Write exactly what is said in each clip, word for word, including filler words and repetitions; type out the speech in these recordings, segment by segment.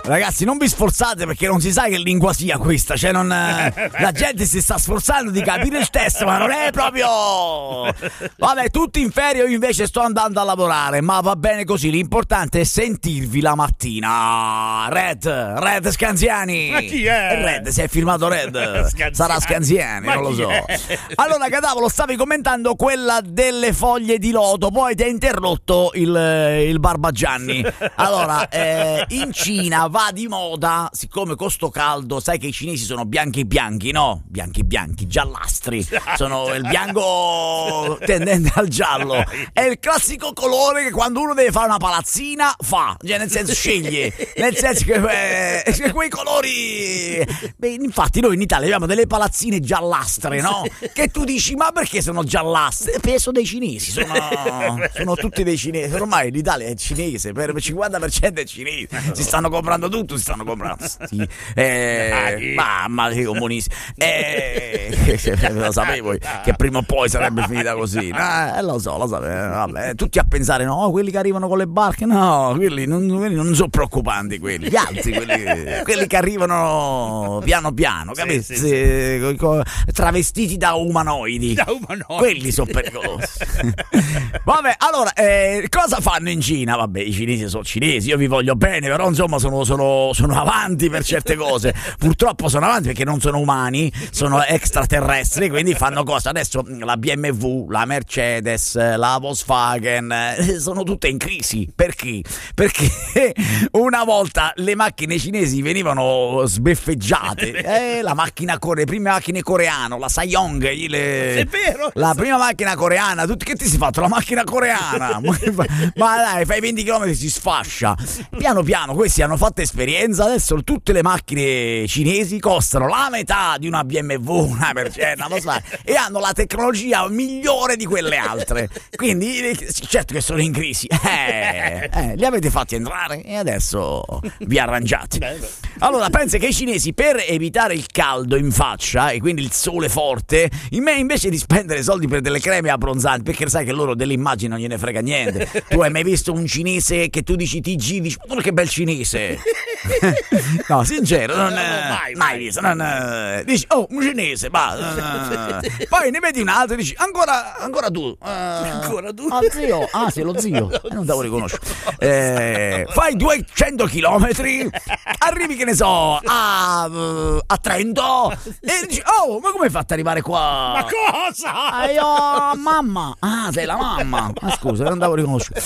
Ragazzi, non vi sforzate perché non si sa che lingua sia questa. Cioè, non, la gente si sta sforzando di capire il testo, ma non è proprio. Vabbè, tutti in ferie, io invece sto andando a lavorare, ma va bene così. L'importante è sentirvi la mattina. Red, Red Scanziani. Ma chi è? Red, si è firmato Red. Scanziani. Sarà Scanziani, Ma non lo chi so. è? Allora, Cadavolo, stavi commentando quella delle foglie di loto, poi ti ha interrotto il, il Barbagianni. Allora, eh, in Cina va di moda, siccome con sto caldo, sai che i cinesi sono bianchi bianchi, no? Bianchi bianchi, giallastri. Sono il bianco tendente al giallo. È il classico colore che quando uno deve fare una palazzina fa, cioè nel senso sceglie, nel senso che eh, quei colori. Beh, infatti noi in Italia abbiamo delle palazzine giallastre, no? Che tu dici, ma perché sono giallastre? Peso dei cinesi, sono, sono tutti dei cinesi. Ormai l'Italia è cinese, per il cinquanta per cento è cinese. Si stanno comprando tutto, si stanno comprando. Sì. Eh, mamma che comunisti. Eh, lo sapevo che prima o poi sarebbe finita così. Eh, lo so, lo sapevo. Vabbè, tutti a pensare, no, quelli che arrivano con le barche, no, quelli non, quelli non sono preoccupanti, quelli. Gli altri, quelli, quelli che arrivano piano piano, capisci? Sì, sì, sì. Travestiti da umanoidi. Da umanoidi. Quelli sono pericolosi. Vabbè, allora, eh, cosa fanno in Cina? Vabbè, i cinesi sono cinesi, io vi voglio bene, però insomma sono, sono, sono avanti per certe cose. Purtroppo sono avanti perché non sono umani, sono extraterrestri, quindi fanno cose. Adesso la B M W, la Mercedes, la Volkswagen, eh, sono tutte in crisi. Perché? Perché una volta le macchine cinesi venivano sbeffeggiate. Eh, la macchina core, le prime macchine coreane, la Sanyong, le, È vero. la prima macchina coreana, tutti, che ti si è fatto? La macchina coreana. Ma dai, fai venti chilometri si sfascia. Piano piano questi hanno fatto esperienza, adesso tutte le macchine cinesi costano la metà di una B M W, una Mercedes, una Volkswagen, e hanno la tecnologia migliore di quelle altre. Quindi certo che sono in crisi. Eh, eh, li avete fatti entrare e adesso vi arrangiate. Allora, pensa che i cinesi, per evitare il caldo in faccia e quindi il sole forte, in me invece di spendere soldi per delle creme abbronzanti, perché sai che loro delle immagini non gliene frega niente. Tu hai mai visto un cinese che tu dici T G, dici, ma che bel cinese? No, sincero, non, no, mai, mai visto. Non, dici, oh, un cinese, va. Poi ne vedi un altro e dici, ancora, ancora tu. Uh, Ancora tu? Ah, zio. Ah, sei lo zio. Eh, non devo riconoscere. Eh, fai duecento chilometri, arrivi, che ne so, a, a Trento e dici, oh, ma come hai fatto ad arrivare qua? Ma cosa? Ah, io, mamma. Ah, sei la mamma. Ah, scusa, non devo riconoscere.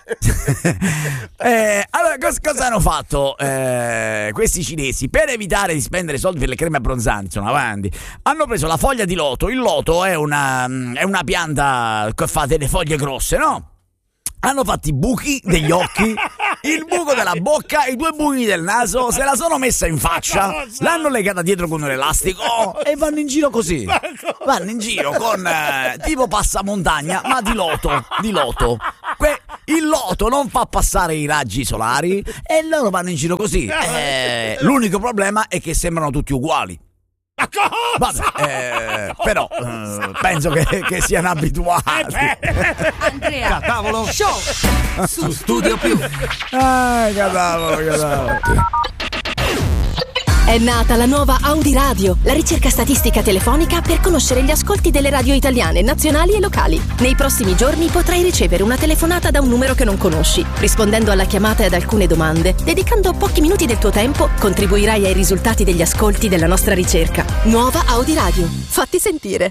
eh, allora, cos- cosa hanno fatto eh, questi cinesi? Per evitare di spendere soldi per le creme abbronzanti, sono avanti, hanno preso la foglia di loto. Il loto è una, è una pianta che fa delle foglie grosse, no? Hanno fatto i buchi degli occhi, il buco della bocca, i due buchi del naso, se la sono messa in faccia, l'hanno legata dietro con un elastico e vanno in giro così. Vanno in giro con eh, tipo passamontagna, ma di loto, di loto. Que- il loto non fa passare i raggi solari e loro vanno in giro così. Eh, l'unico problema è che sembrano tutti uguali. Ma cosa? Vabbè, eh, però eh, penso che, che siano abituati. Andrea Cadavolo Show su Studio Più. Ah, cadavolo, cadavolo. È nata la nuova Audi Radio, la ricerca statistica telefonica per conoscere gli ascolti delle radio italiane, nazionali e locali. Nei prossimi giorni potrai ricevere una telefonata da un numero che non conosci. Rispondendo alla chiamata e ad alcune domande, dedicando pochi minuti del tuo tempo, contribuirai ai risultati degli ascolti della nostra ricerca. Nuova Audi Radio. Fatti sentire.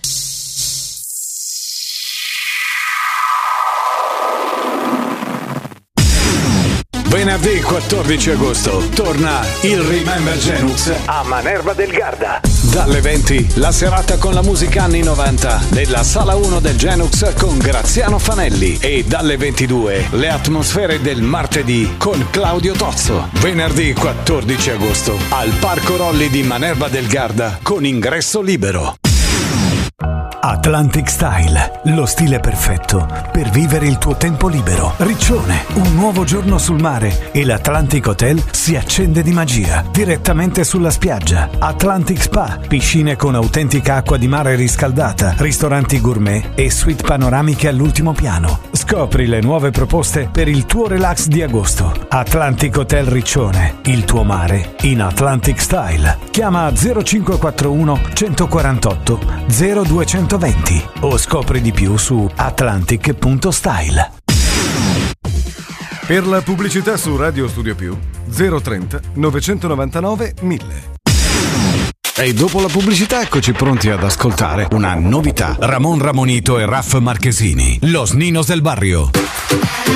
Venerdì quattordici agosto torna il Remember Genux a Manerba del Garda. Dalle venti la serata con la musica anni novanta della Sala uno del Genux con Graziano Fanelli e dalle ventidue le atmosfere del martedì con Claudio Tozzo. Venerdì quattordici agosto al Parco Rolli di Manerba del Garda con ingresso libero. Atlantic Style, lo stile perfetto per vivere il tuo tempo libero. Riccione, un nuovo giorno sul mare e l'Atlantic Hotel si accende di magia direttamente sulla spiaggia. Atlantic Spa, piscine con autentica acqua di mare riscaldata, ristoranti gourmet e suite panoramiche all'ultimo piano. Scopri le nuove proposte per il tuo relax di agosto. Atlantic Hotel Riccione, il tuo mare in Atlantic Style. Chiama zero cinque quattro uno uno quattro otto zero due due zero o scopri di più su atlantic punto style. Per la pubblicità su Radio Studio Più zero trenta novecentonovantanove mille. E dopo la pubblicità eccoci pronti ad ascoltare una novità. Ramon Ramonito e Raff Marchesini, Los Ninos del Barrio.